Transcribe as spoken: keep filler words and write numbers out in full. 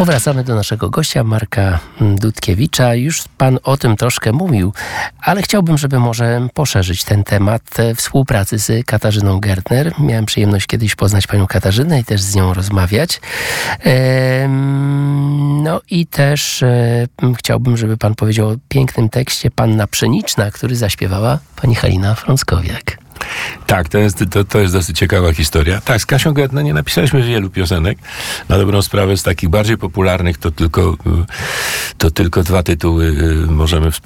Powracamy do naszego gościa, Marka Dudkiewicza. Już pan o tym troszkę mówił, ale chciałbym, żeby może poszerzyć ten temat współpracy z Katarzyną Gertner. Miałem przyjemność kiedyś poznać panią Katarzynę i też z nią rozmawiać. No i też chciałbym, żeby pan powiedział o pięknym tekście Panna Pszeniczna, który zaśpiewała pani Halina Frąckowiak. Tak, to jest, to, to jest dosyć ciekawa historia. Tak, z Kasią Gertner nie napisaliśmy wielu piosenek. Na dobrą sprawę z takich bardziej popularnych to tylko, to tylko dwa tytuły możemy wspomnieć.